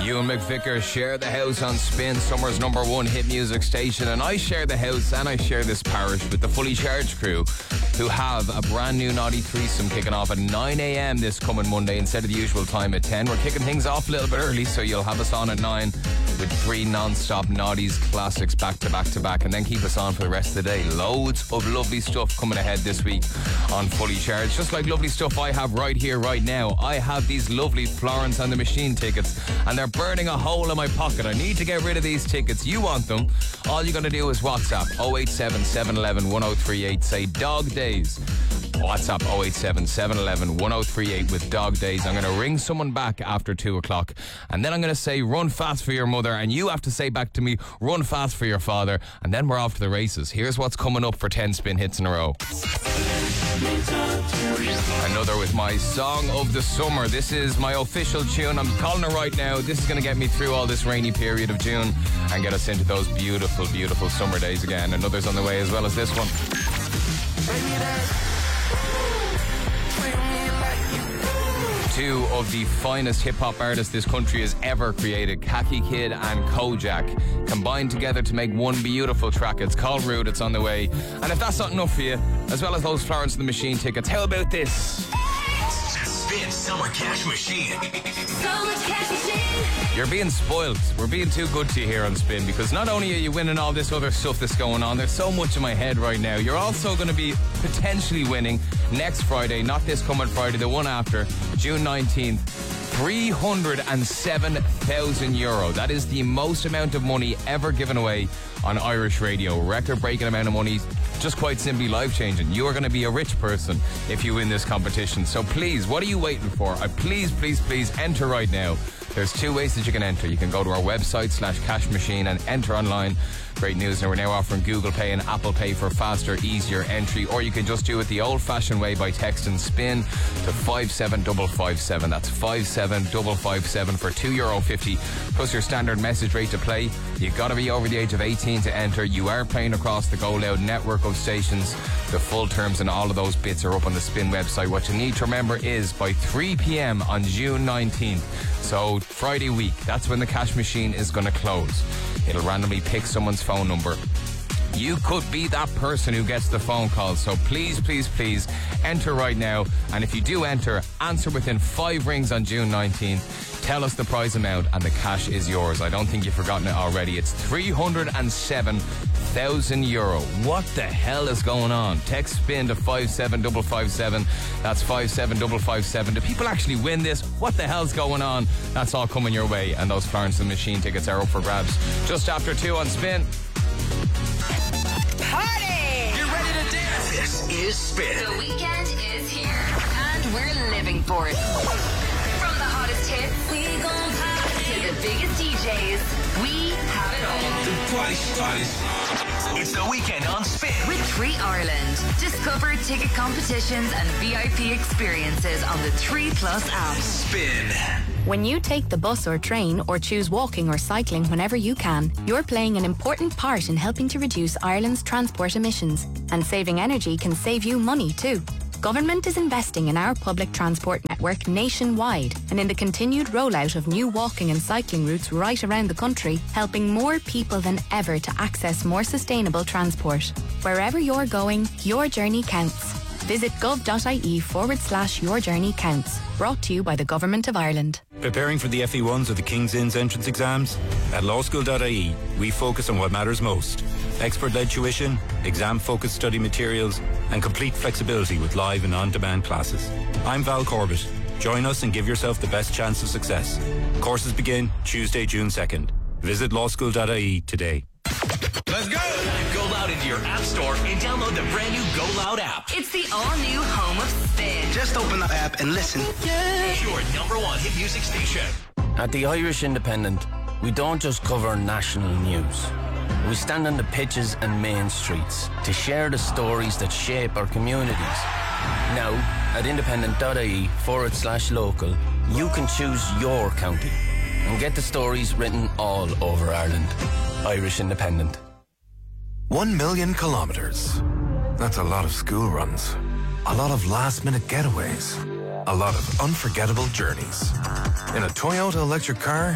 Ewan McVicker share the house on Spin, Summer's #1 hit music station, and I share the house and I share this parish with the Fully Charged crew, who have a brand new naughty threesome kicking off at 9 a.m. this coming Monday instead of the usual time at 10. We're kicking things off a little bit early, so you'll have us on at 9 with 3 non-stop naughties classics back to back to back, and then keep us on for the rest of the day. Loads of lovely stuff coming ahead this week on Fully Charged, just like lovely stuff I have right here, right now. I have these lovely Florence and the Machine tickets, and they're burning a hole in my pocket. I need to get rid of these tickets. You want them? All you're going to do is WhatsApp 087 711 1038. Say Dog Days. WhatsApp 087 711 1038 with Dog Days. I'm going to ring someone back after 2 o'clock, and then I'm going to say run fast for your mother, and you have to say back to me run fast for your father, and then we're off to the races. Here's what's coming up for 10 spin hits in a row. Another with my song of the summer. This is my official tune. I'm calling it right now. This is going to get me through all this rainy period of June and get us into those beautiful, beautiful summer days again. Another's on the way as well as this one. Two of the finest hip-hop artists this country has ever created, Khaki Kid and Kojak, combined together to make one beautiful track. It's called Rude. It's on the way. And if that's not enough for you, as well as those Florence and the Machine tickets, how about this? Spin Summer Cash Machine. Summer Cash Machine. You're being spoiled. We're being too good to you here on Spin, because not only are you winning all this other stuff that's going on, there's so much in my head right now. You're also going to be potentially winning next Friday, not this coming Friday, the one after, June 19th, €307,000. That is the most amount of money ever given away on Irish radio. Record-breaking amount of money, just quite simply life-changing. You are going to be a rich person if you win this competition. So please, what are you waiting for? Please, please, please enter right now. There's 2 ways that you can enter. You can go to our website /Cash Machine and enter online. Great news, and we're now offering Google Pay and Apple Pay for faster, easier entry, or you can just do it the old-fashioned way by texting SPIN to 57557. That's 57557 for €2.50 plus your standard message rate to play. You've got to be over the age of 18 to enter. You are playing across the Go Loud network of stations. The full terms and all of those bits are up on the SPIN website. What you need to remember is by 3 p.m. on June 19th, so Friday week, that's when the cash machine is going to close. It'll randomly pick someone's phone number. You could be that person who gets the phone call. So please, please, please enter right now. And if you do enter, answer within 5 rings on June 19th. Tell us the prize amount and the cash is yours. I don't think you've forgotten it already. It's €307,000. What the hell is going on? Text SPIN to 57557. That's 57557. Do people actually win this? What the hell's going on? That's all coming your way. And those Florence and the Machine tickets are up for grabs just after 2 on Spin. Party! Get ready to dance. This is Spin. The weekend is here, and we're living for it. From the hottest hits, we gon' party, to the biggest DJs, we have it all. The party started. It's the weekend on Spin. With Treat Ireland. Discover ticket competitions and VIP experiences on the 3+ app. Spin. When you take the bus or train or choose walking or cycling whenever you can, you're playing an important part in helping to reduce Ireland's transport emissions. And saving energy can save you money too. Government is investing in our public transport network nationwide and in the continued rollout of new walking and cycling routes right around the country, helping more people than ever to access more sustainable transport. Wherever you're going, your journey counts. Visit gov.ie/your journey counts. Brought to you by the Government of Ireland. Preparing for the FE1s or the King's Inns entrance exams? At lawschool.ie, we focus on what matters most. Expert-led tuition, exam-focused study materials, and complete flexibility with live and on-demand classes. I'm Val Corbett. Join us and give yourself the best chance of success. Courses begin Tuesday, June 2nd. Visit lawschool.ie today. Let's go! Go Loud into your app store and download the brand new Go Loud app. It's the all-new home of Spin. Just open the app and listen. Your #1 hit music station. At the Irish Independent, we don't just cover national news. We stand on the pitches and main streets to share the stories that shape our communities. Now, at independent.ie/local, you can choose your county and get the stories written all over Ireland. Irish Independent. 1 million kilometers. That's a lot of school runs. A lot of last-minute getaways. A lot of unforgettable journeys. In a Toyota electric car,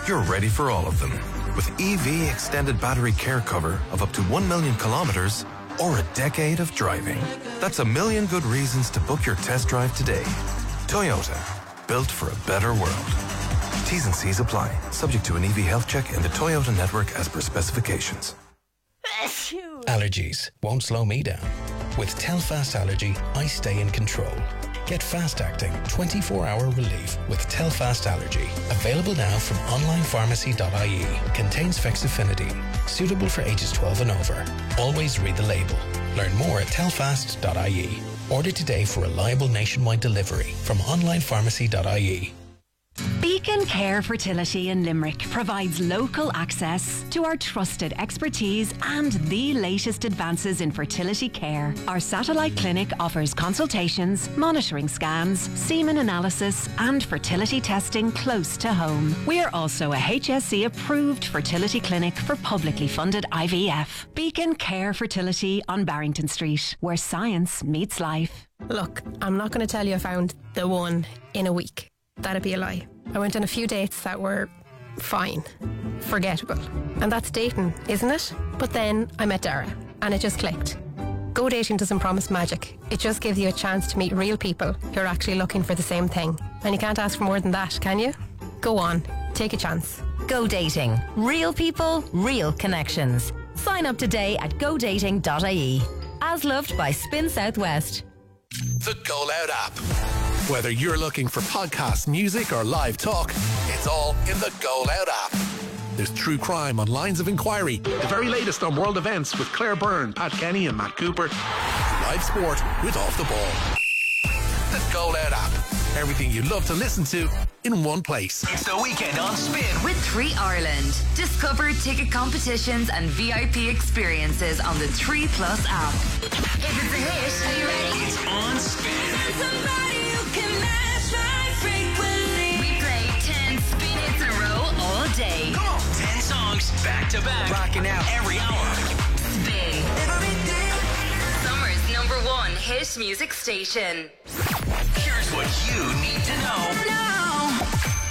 you're ready for all of them. With EV extended battery care cover of up to 1 million kilometers or a decade of driving. That's a million good reasons to book your test drive today. Toyota, built for a better world. T's and C's apply, subject to an EV health check in the Toyota network as per specifications. Allergies won't slow me down. With Telfast Allergy, I stay in control. Get fast-acting, 24-hour relief with Telfast Allergy. Available now from onlinepharmacy.ie. Contains fexofenadine. Suitable for ages 12 and over. Always read the label. Learn more at telfast.ie. Order today for reliable nationwide delivery from onlinepharmacy.ie. Beacon Care Fertility in Limerick provides local access to our trusted expertise and the latest advances in fertility care. Our satellite clinic offers consultations, monitoring scans, semen analysis and fertility testing close to home. We are also a HSE approved fertility clinic for publicly funded IVF. Beacon Care Fertility on Barrington Street, where science meets life. Look, I'm not going to tell you I found the one in a week. That'd be a lie. I went on a few dates that were fine, forgettable. And that's dating, isn't it? But then I met Dara and it just clicked. Go dating doesn't promise magic. It just gives you a chance to meet real people who are actually looking for the same thing. And you can't ask for more than that, can you? Go on, take a chance. Go dating. Real people, real connections. Sign up today at godating.ie. As loved by Spin Southwest. The Go Loud app. Whether you're looking for podcasts, music, or live talk, it's all in the Go Loud app. There's true crime on Lines of Inquiry, the very latest on world events with Claire Byrne, Pat Kenny, and Matt Cooper, live sport with Off the Ball. The Go Loud app. Everything you love to listen to in one place. It's the weekend on Spin with 3 Ireland. Discover ticket competitions and VIP experiences on the 3 Plus app. If it's a hit, are you ready? It's on Spin. Somebody who can match my frequency. We play 10 spin hits in a row all day. Come on, 10 songs back to back, rocking out every hour. Spin. Summer's #1 hit music station. Here's what you need to know now.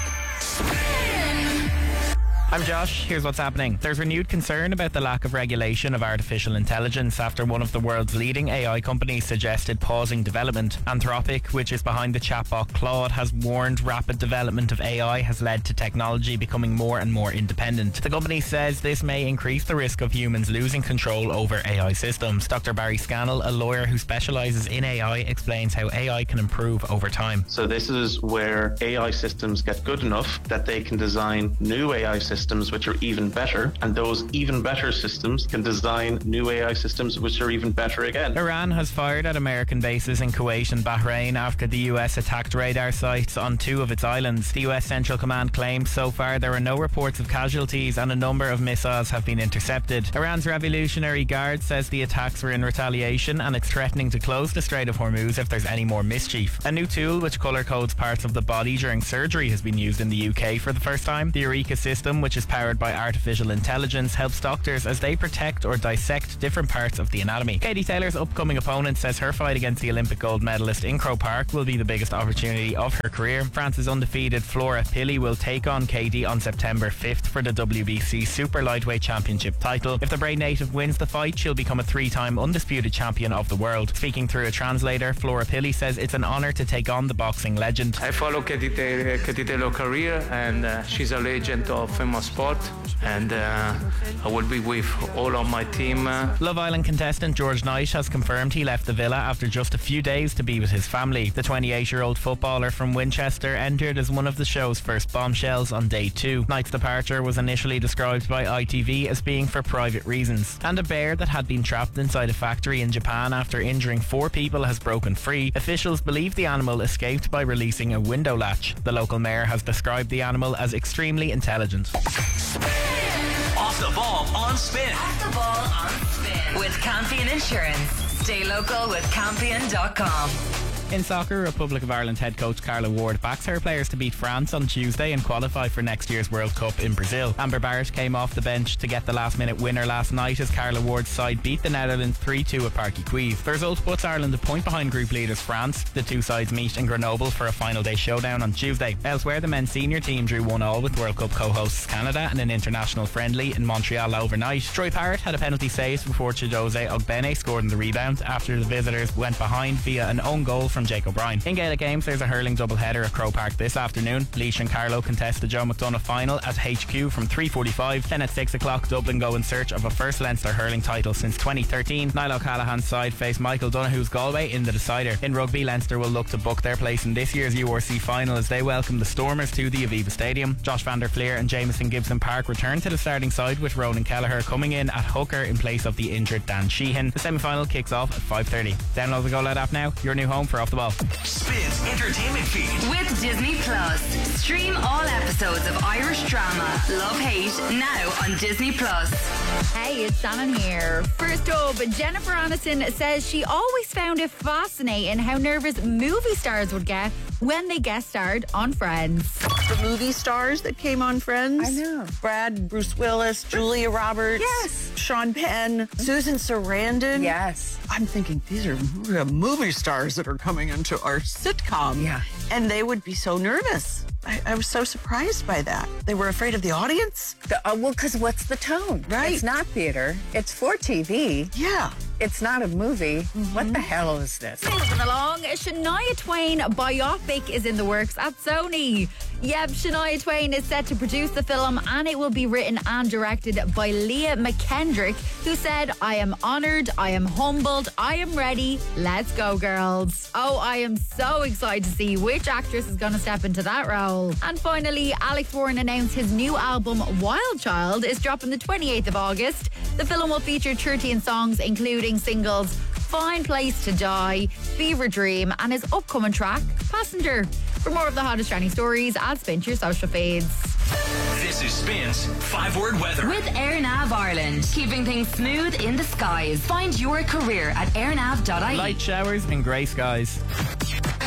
I'm Josh. Here's what's happening. There's renewed concern about the lack of regulation of artificial intelligence after one of the world's leading AI companies suggested pausing development. Anthropic, which is behind the chatbot Claude, has warned rapid development of AI has led to technology becoming more and more independent. The company says this may increase the risk of humans losing control over AI systems. Dr. Barry Scannell, a lawyer who specialises in AI, explains how AI can improve over time. So this is where AI systems get good enough that they can design new AI systems which are even better, and those even better systems can design new AI systems which are even better again. Iran has fired at American bases in Kuwait and Bahrain after the US attacked radar sites on 2 of its islands. The US Central Command claims so far there are no reports of casualties and a number of missiles have been intercepted. Iran's Revolutionary Guard says the attacks were in retaliation and it's threatening to close the Strait of Hormuz if there's any more mischief. A new tool which colour codes parts of the body during surgery has been used in the UK for the first time. The Eureka system, which is powered by artificial intelligence, helps doctors as they protect or dissect different parts of the anatomy. Katie Taylor's upcoming opponent says her fight against the Olympic gold medalist in Croke Park will be the biggest opportunity of her career. France's undefeated Flora Pili will take on Katie on September 5th for the WBC Super Lightweight Championship title. If the Bray native wins the fight, she'll become a 3-time undisputed champion of the world. Speaking through a translator, Flora Pili says it's an honour to take on the boxing legend. I follow Katie Taylor's career, and she's a legend of famous sport, and I will be with all of my team. Love Island contestant George Knight has confirmed he left the villa after just a few days to be with his family. The 28-year-old footballer from Winchester entered as one of the show's first bombshells on day 2. Knight's departure was initially described by ITV as being for private reasons. And a bear that had been trapped inside a factory in Japan after injuring 4 people has broken free. Officials believe the animal escaped by releasing a window latch. The local mayor has described the animal as extremely intelligent. Off the ball on Spin. Off the ball on Spin with Campion Insurance. Stay local with Campion.com. In soccer, Republic of Ireland head coach Carla Ward backs her players to beat France on Tuesday and qualify for next year's World Cup in Brazil. Amber Barrett came off the bench to get the last-minute winner last night as Carla Ward's side beat the Netherlands 3-2 at Parc y Cuivre. The result puts Ireland a point behind group leaders France. The two sides meet in Grenoble for a final day showdown on Tuesday. Elsewhere, the men's senior team drew 1-1 with World Cup co-hosts Canada in an international friendly in Montreal overnight. Troy Parrott had a penalty saved before Chidozie Ogbene scored in the rebound after the visitors went behind via an own goal from Jake O'Brien. In Gaelic games, there's a hurling doubleheader at Croke Park this afternoon. Laois and Carlow contest the Joe McDonagh final at HQ from 3:45. Then at 6 o'clock, Dublin go in search of a first Leinster hurling title since 2013. Niall O'Callaghan's side face Michael Donoghue's Galway in the decider. In rugby, Leinster will look to book their place in this year's URC final as they welcome the Stormers to the Aviva Stadium. Josh van der Fleer and Jameson Gibson Park return to the starting side with Ronan Kelleher coming in at hooker in place of the injured Dan Sheehan. The semi-final kicks off at 5:30. Download the Go Loud app now, your new home for Off the Ball. Spins Entertainment Feed with Disney Plus. Stream all episodes of Irish drama Love Hate now on Disney Plus. Hey, it's Shannon here. First up, Jennifer Aniston says she always found it fascinating how nervous movie stars would get when they guest starred on Friends. The movie stars that came on Friends. I know. Brad, Bruce Willis, Julia Roberts. Yes. Sean Penn, Susan Sarandon. Yes. I'm thinking these are movie stars that are coming into our sitcom. Yeah. And they would be so nervous. I was so surprised by that. They were afraid of the audience. Well, because what's the tone? Right. It's not theater. It's for TV. Yeah. It's not a movie. What the hell is this? Moving along, Shania Twain biopic is in the works at Sony. Yep, Shania Twain is set to produce the film and it will be written and directed by Leah McKendrick, who said, "I am honoured, I am humbled, I am ready, let's go girls." Oh, I am so excited to see which actress is going to step into that role. And finally, Alex Warren announced his new album, Wild Child, is dropping the 28th of August. The film will feature 13 songs, including singles Fine Place to Die, Fever Dream, and his upcoming track, Passenger. For more of the hottest trending stories, add Spin to your social feeds. This is Spin's 5-word weather. With AirNav Ireland, keeping things smooth in the skies. Find your career at airnav.ie. Light showers and grey skies.